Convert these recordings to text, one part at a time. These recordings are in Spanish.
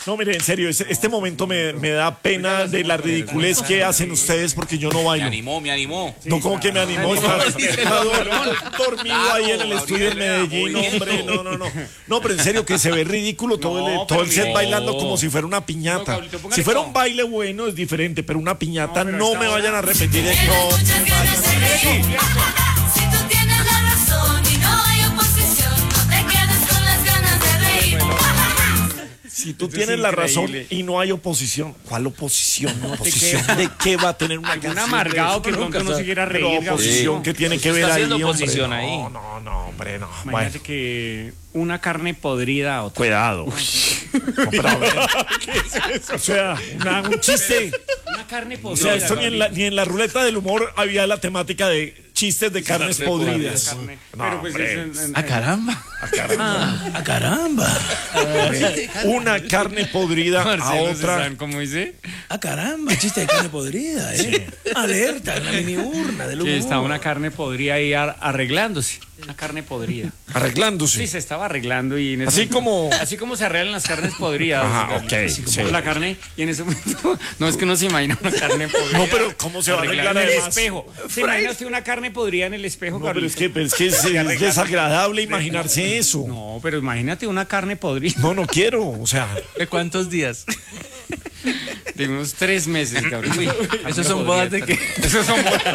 No, mire, en serio, este momento me da pena de la ridiculez que hacen ustedes porque yo no bailo. Me animó. No, ¿cómo que me animó? Está dormido ahí en el estudio en Medellín, hombre. No. No, pero en serio, que se ve ridículo todo el set bailando como si fuera una piñata. Si fuera un baile bueno es diferente, pero una piñata no me vayan a repetir. No me vayan a repetir. Si tú tienes la razón y no hay oposición, no te quedes con las ganas de reír. Si tú tienes la razón y no hay oposición, ¿cuál oposición? ¿Oposición de qué va a tener una canción? Un amargado que pronto no se quiera reír. Pero oposición que tiene que ver Está ahí, haciendo hombre. oposición ahí. No, hombre, no. Imagínate que una carne podrida o Cuidado. No, pero a ver, ¿qué es eso? O sea, un chiste. una carne O podrida. sea, esto ni en la ruleta del humor había la temática de chistes de carnes podridas. Pero pues caramba. A caramba. Una carne podrida a otra. ¿Cómo dice? Caramba, chiste de carne podrida, Alerta, la mini urna del humor. Que está una carne podrida ahí arreglándose. Una carne podrida. Arreglándose. Sí, se estaba arreglando y en ese Así como se arreglan las carnes podridas. Ajá, ok, Así como sí. la carne y en ese momento no es que uno se imagina una carne podrida. No, pero ¿cómo se va a arreglar en el además? espejo? ¿Se imagina usted una carne podrida en el espejo? No, pero es Carlito? que es desagradable imaginarse eso. No, pero imagínate una carne podrida No quiero, o sea, ¿De cuántos días? de unos 3 meses, cabrón. Uy, ¿Esos son bodas de qué? esos son bodas.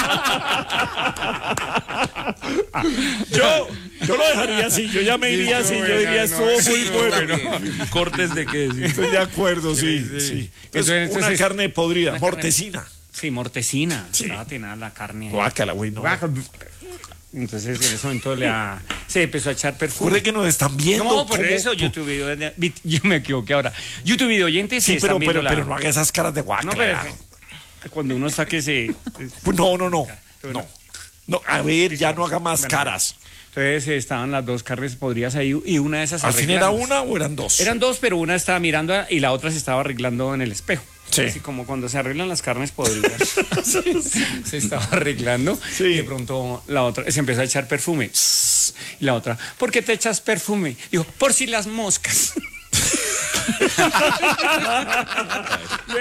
yo lo dejaría así, yo ya me iría así, yo diría estuvo muy bueno. ¿Cortes de qué? Estoy de acuerdo, sí. Es una carne podrida, mortecina. Sí, mortecina. Estaba tenaz la carne. ahí. Guácala, güey, no. Entonces en ese momento se empezó a echar perfume. Ocurre que nos están viendo. No, por ¿cómo? eso YouTube video, yo me equivoqué ahora. YouTube video oyentes Sí, están viendo pero no haga esas caras de guácala. No, pero cuando uno está que se No, a ver, ya no haga más caras. entonces estaban las dos carnes podridas ahí y una de esas ¿Al fin era arreglándose. una o eran dos? Eran dos, pero una estaba mirando y la otra se estaba arreglando en el espejo. Sí. Así como cuando se arreglan las carnes podridas. Se estaba arreglando Sí. y de pronto la otra se empezó a echar perfume. Y la otra, ¿por qué te echas perfume? Dijo, por si las moscas.